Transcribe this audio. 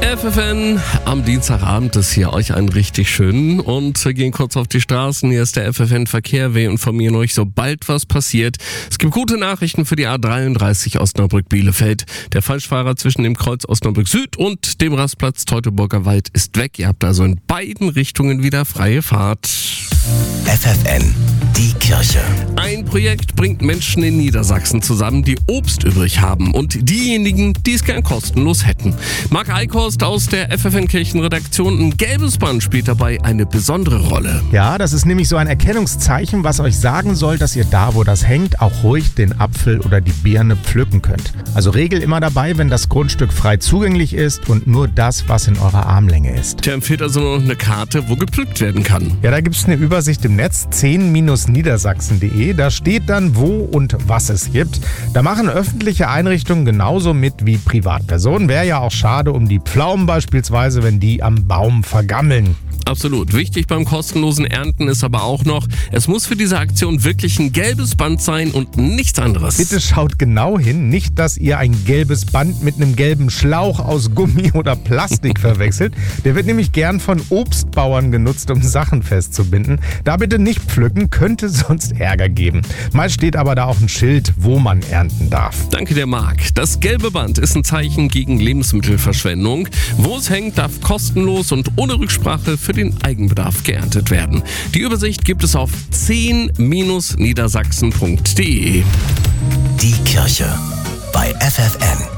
FFN, am Dienstagabend ist hier euch einen richtig schönen und wir gehen kurz auf die Straßen. Hier ist der FFN Verkehr. Wir informieren euch, sobald was passiert. Es gibt gute Nachrichten für die A33 Osnabrück-Bielefeld. Der Falschfahrer zwischen dem Kreuz Osnabrück Süd und dem Rastplatz Teutoburger Wald ist weg. Ihr habt also in beiden Richtungen wieder freie Fahrt. FFN, die Kirche. Ein Projekt bringt Menschen in Niedersachsen zusammen, die Obst übrig haben und diejenigen, die es gern kostenlos hätten. Marc Eichhorst aus der FFN-Kirchenredaktion. Ein gelbes Band spielt dabei eine besondere Rolle. Ja, das ist nämlich so ein Erkennungszeichen, was euch sagen soll, dass ihr da, wo das hängt, auch ruhig den Apfel oder die Birne pflücken könnt. Also Regel immer dabei, wenn das Grundstück frei zugänglich ist und nur das, was in eurer Armlänge ist. Tja, empfiehlt also noch eine Karte, wo gepflückt werden kann. Ja, da gibt es eine Übersicht im Netz, 10-niedersachsen.de. Da steht dann, wo und was es gibt. Da machen öffentliche Einrichtungen genauso mit wie Privatpersonen. Wäre ja auch schade um die Pflaumen beispielsweise, wenn die am Baum vergammeln. Absolut. Wichtig beim kostenlosen Ernten ist aber auch noch, es muss für diese Aktion wirklich ein gelbes Band sein und nichts anderes. Bitte schaut genau hin, nicht, dass ihr ein gelbes Band mit einem gelben Schlauch aus Gummi oder Plastik verwechselt. Der wird nämlich gern von Obstbauern genutzt, um Sachen festzubinden. Da bitte nicht pflücken, könnte sonst Ärger geben. Meist steht aber da auch ein Schild, wo man ernten darf. Danke dir, Marc. Das gelbe Band ist ein Zeichen gegen Lebensmittelverschwendung. Wo es hängt, darf kostenlos und ohne Rücksprache für den Eigenbedarf geerntet werden. Die Übersicht gibt es auf 10-niedersachsen.de. Die Kirche bei FFN.